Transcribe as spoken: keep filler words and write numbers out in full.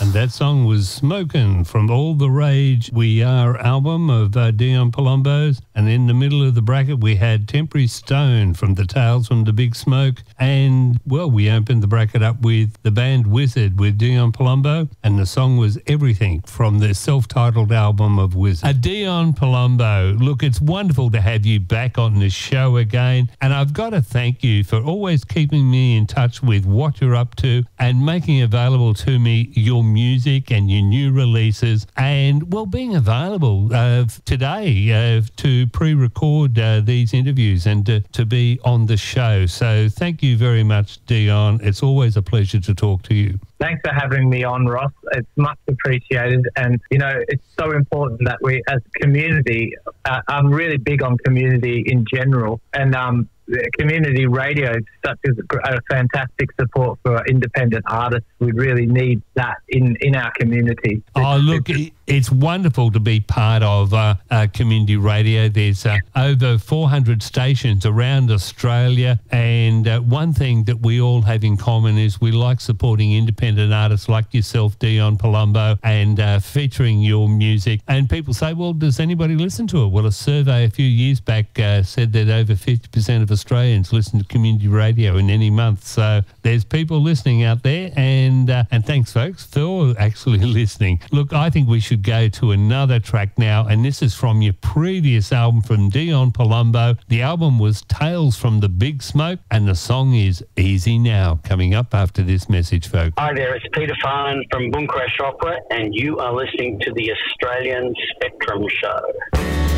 And that song was Smokin' from All the Rage We Are album of uh, Dion Palumbo's. And in the middle of the bracket, we had Temporary Stone from the Tales from the Big Smoke. And, well, we opened the bracket up with the band Wizard with Dion Palumbo. And the song was Everything from the self-titled album of Wizard. Uh, Dion Palumbo, look, it's wonderful to have you back on the show again. And I've got to thank you for always keeping me in touch with what you're up to and making available to me your music and your new releases, and well, being available uh, today uh, to pre-record uh, these interviews and to, to be on the show. So thank you very much, Dion. It's always a pleasure to talk to you. Thanks for having me on, Ross. It's much appreciated. And, you know, it's so important that we, as a community, uh, I'm really big on community in general. And um, community radio, such as a fantastic support for independent artists. We really need that in, in our community. Oh, look, it's wonderful to be part of uh, uh, community radio. There's uh, over four hundred stations around Australia, and uh, one thing that we all have in common is we like supporting independent artists like yourself, Dion Palumbo, and uh, featuring your music. And people say, well, does anybody listen to it? Well, a survey a few years back uh, said that over fifty percent of Australians listen to community radio in any month. So there's people listening out there, and uh, and thanks, folks, for actually listening. Look, I think we should go to another track now, and this is from your previous album from Dion Palumbo. The album was Tales from the Big Smoke, and the song is Easy Now, coming up after this message, folks. Hi there, it's Peter Farnan from Boom Crash Opera, and you are listening to the Australian Spectrum Show.